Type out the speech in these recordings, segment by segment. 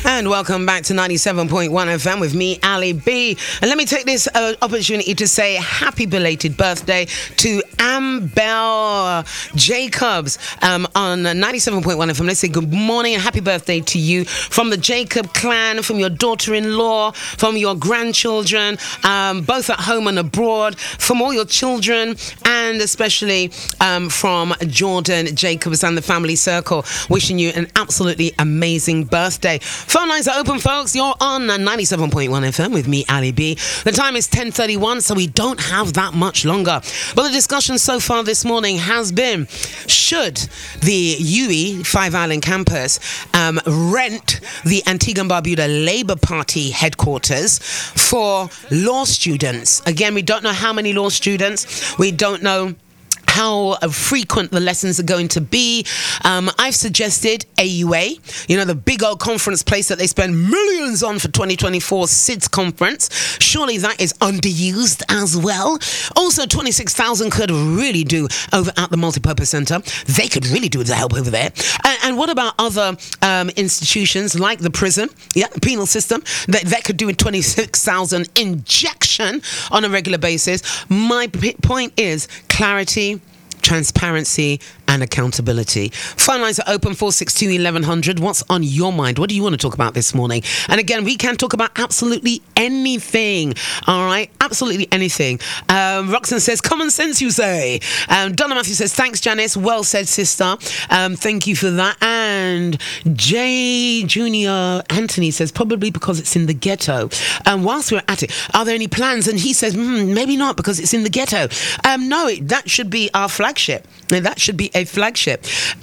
And welcome back to 97.1 FM with me, Ali B. And let me take this opportunity to say happy belated birthday to Ambell Jacobs on 97.1 FM. Let's say good morning and happy birthday to you from the Jacob clan, from your daughter-in-law, from your grandchildren, both at home and abroad, from all your children, and especially from Jordan Jacobs and the family circle. Wishing you an absolutely amazing birthday. Phone lines are open, folks. You're on 97.1 FM with me, Ali B. The time is 10:31, so we don't have that much longer. But the discussion so far this morning has been, should the UWI 5 Island campus rent the Antigua and Barbuda Labour Party headquarters for law students? Again, we don't know how many law students. We don't know how frequent the lessons are going to be. I've suggested AUA, the big old conference place that they spend millions on for 2024 SIDS conference. Surely that is underused as well. Also, 26,000 could really do over at the multipurpose centre. They could really do the help over there. And what about other institutions like the prison, the penal system, that could do a 26,000 injection on a regular basis? My point is clarity, transparency and accountability. Phone lines are open, 462-1100. What's on your mind? What do you want to talk about this morning? And again, we can talk about absolutely anything. All right? Absolutely anything. Roxanne says, common sense, you say. Donna Matthew says, thanks, Janice. Well said, sister. Thank you for that. And J. Junior Anthony says, probably because it's in the ghetto. Whilst we're at it, are there any plans? And he says, maybe not, because it's in the ghetto. No, that should be our flagship. That should be a flagship.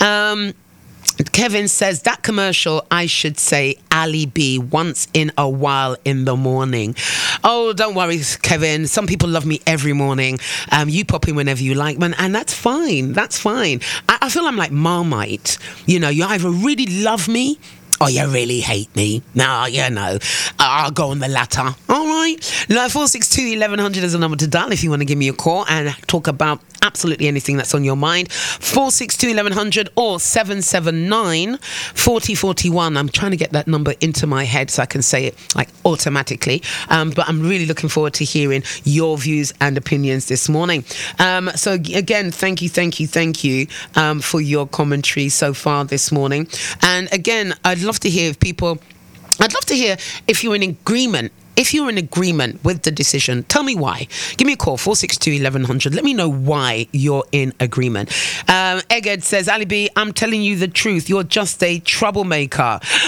Kevin says, that commercial, I should say, Ali B, once in a while in the morning. Oh, don't worry, Kevin. Some people love me every morning. You pop in whenever you like, man, and that's fine. That's fine. I feel I'm like Marmite. You either really love me or you really hate me. No, I'll go on the latter. All right. 462-1100 is the number to dial if you want to give me a call and talk about absolutely anything that's on your mind. 462-1100 or 779-4041. I'm trying to get that number into my head so I can say it like automatically. But I'm really looking forward to hearing your views and opinions this morning. So again, thank you for your commentary so far this morning. And again, I'd love to hear if you're in agreement. If you're in agreement with the decision, tell me why. Give me a call, 462-1100. Let me know why you're in agreement. Eged says, Ali B, I'm telling you the truth. You're just a troublemaker.